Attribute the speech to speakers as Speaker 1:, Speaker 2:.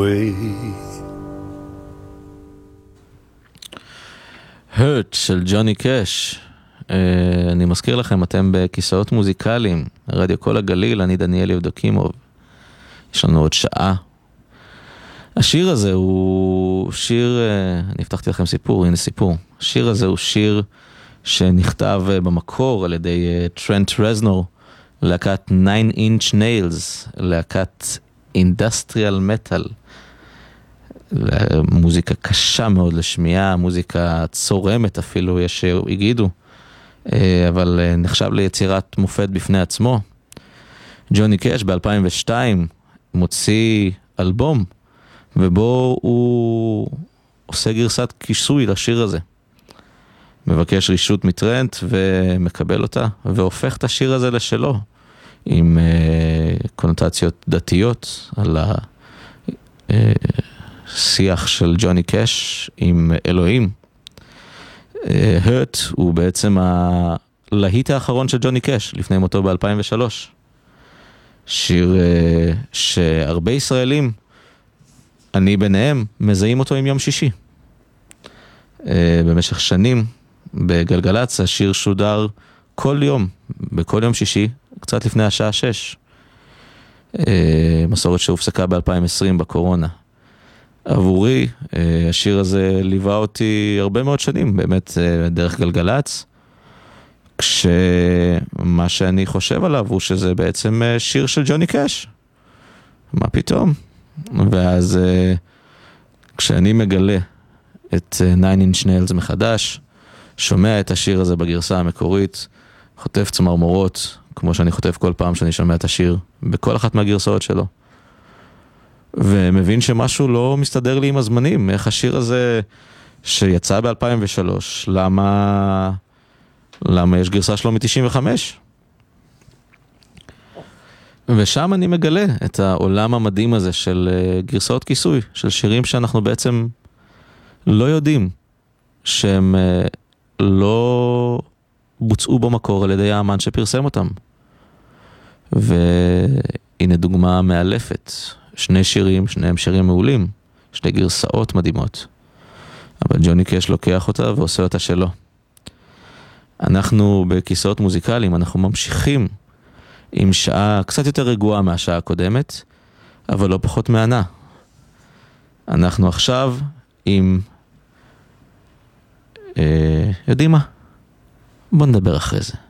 Speaker 1: away.
Speaker 2: Hurt של ג'וני קאש. אני מזכיר לכם, אתם בכיסאות מוזיקליים, רדיו כל הגליל, אני דניאל יבדוקימוב. יש לנו עוד שעה. השיר הזה הוא שיר, אני הבטחתי לכם סיפור, הנה סיפור. השיר הזה הוא שיר שנכתב במקור על ידי טרנט רזנור, להקת 9 Inch Nails, להקת אינדסטריאל מטל. מוזיקה קשה מאוד לשמיעה, מוזיקה צורמת אפילו, יש שהגידו, אבל נחשב ליצירת מופת בפני עצמו. ג'וני קאש ב-2002 מוציא אלבום, ובו הוא עושה גרסת כיסוי לשיר הזה. מבקש רישות מטרנט ומקבל אותה, והופך את השיר הזה לשלו, עם קונוטציות דתיות על השיח של ג'וני קאש עם אלוהים. Hurt הוא בעצם הלהיט האחרון של ג'וני קאש, לפני מותו ב-2003. שיר שהרבה ישראלים, אני ביניהם, מזהים אותו עם יום שישי. במשך שנים, בגלגלצ, השיר שודר כל יום, בכל יום שישי, קצת לפני השעה 6. מסורת שהופסקה ב-2020 בקורונה. עבורי, השיר הזה ליווה אותי הרבה מאוד שנים, באמת דרך גלגלצ, כשמה שאני חושב עליו הוא שזה בעצם שיר של ג'וני קאש. מה פתאום? ואז כשאני מגלה את 9 Inch Nails מחדש, שומע את השיר הזה בגרסה המקורית, חוטף צמרמורות, כמו שאני חוטף כל פעם שאני שומע את השיר, בכל אחת מהגרסאות שלו. ומבין שמשהו לא מסתדר לי עם הזמנים, איך השיר הזה שיצא ב-2003, למה יש גרסה שלו מ-95? ושם אני מגלה את העולם המדהים הזה של גרסאות כיסוי, של שירים שאנחנו בעצם לא יודעים שהם לא בוצעו במקור על ידי האמן שפרסם אותם. והנה דוגמה מאלפת. שני שירים, שניהם שירים מעולים, שני גרסאות מדהימות. אבל ג'וני קאש לוקח אותה ועושה אותה שלו. אנחנו בכיסאות מוזיקליים, אנחנו ממשיכים עם שעה קצת יותר רגועה מהשעה הקודמת, אבל לא פחות מענה. אנחנו עכשיו עם... יודעים מה? בוא נדבר אחרי זה.